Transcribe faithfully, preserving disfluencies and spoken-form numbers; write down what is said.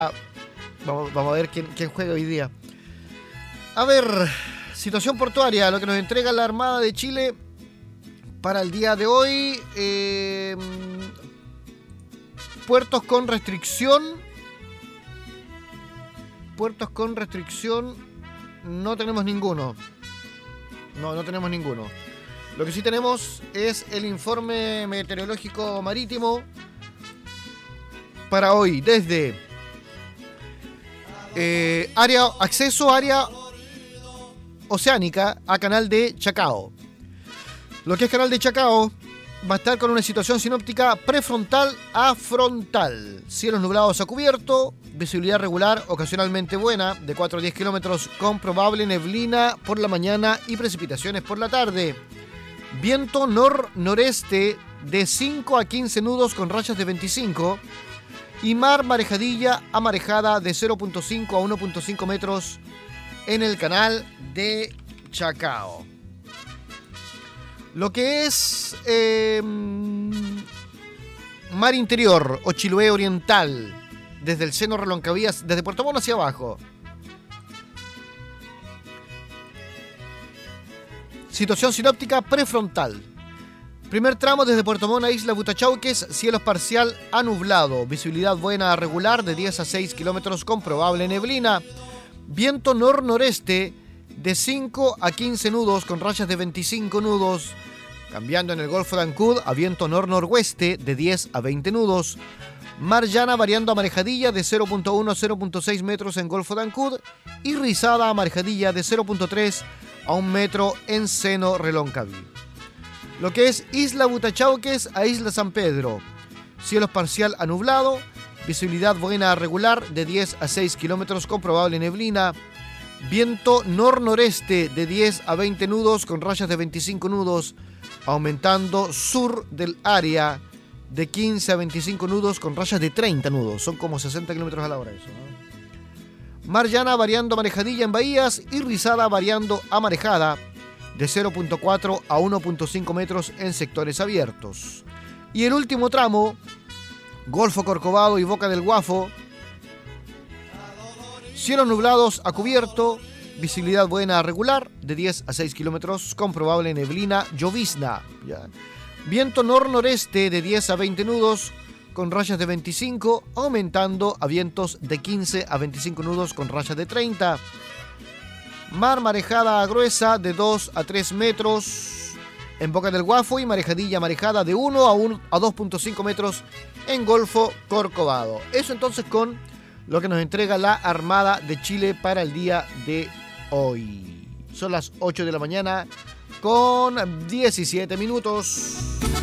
Vamos, vamos a ver quién, quién juega hoy día. A ver, situación portuaria, lo que nos entrega la Armada de Chile para el día de hoy. Eh, puertos con restricción. Puertos con restricción. No tenemos ninguno. No, no tenemos ninguno. Lo que sí tenemos es el informe meteorológico marítimo para hoy, desde eh, área, acceso área oceánica a Canal de Chacao. Lo que es Canal de Chacao va a estar con una situación sinóptica prefrontal a frontal. Cielos nublados a cubierto, visibilidad regular ocasionalmente buena, de cuatro a diez kilómetros, con probable neblina por la mañana y precipitaciones por la tarde. Viento nor-noreste de cinco a quince nudos con rayas de veinticinco. Y mar marejadilla a marejada de cero punto cinco a uno punto cinco metros en el canal de Chacao. Lo que es eh, mar interior o Chiloé oriental, desde el seno Reloncavías, desde Puerto Montt hacia abajo. Situación sinóptica prefrontal. Primer tramo desde Puerto Montt a Isla Butachauques, cielos parcial a nublado, visibilidad buena a regular de diez a seis kilómetros con probable neblina. Viento nor-noreste de cinco a quince nudos con rayas de veinticinco nudos, cambiando en el Golfo de Ancud a viento nor-noroeste de diez a veinte nudos. Mar llana variando a marejadilla de cero punto uno a cero punto seis metros en Golfo de Ancud y rizada a marejadilla de cero punto tres a un metro en seno Reloncaví. Lo que es Isla Butachauques a Isla San Pedro, cielos parcial a nublado, visibilidad buena a regular de diez a seis kilómetros con probable neblina. Viento nor-noreste de diez a veinte nudos con rayas de veinticinco nudos, aumentando sur del área de quince a veinticinco nudos con rayas de treinta nudos. Son como sesenta kilómetros a la hora eso, ¿no? Mar llana variando a marejadilla en bahías y rizada variando a marejada de cero punto cuatro a uno punto cinco metros en sectores abiertos. Y el último tramo, Golfo Corcovado y Boca del Guafo, cielos nublados a cubierto, visibilidad buena a regular, de diez a seis kilómetros, con probable neblina, llovizna. ¿Ya? Viento nor-noreste de diez a veinte nudos, con rayas de veinticinco, aumentando a vientos de quince a veinticinco nudos, con rayas de treinta. Mar marejada gruesa de dos a tres metros en Boca del Guafo y marejadilla marejada de uno a dos punto cinco metros en Golfo Corcovado. Eso entonces con lo que nos entrega la Armada de Chile para el día de hoy. Son las ocho de la mañana con diecisiete minutos.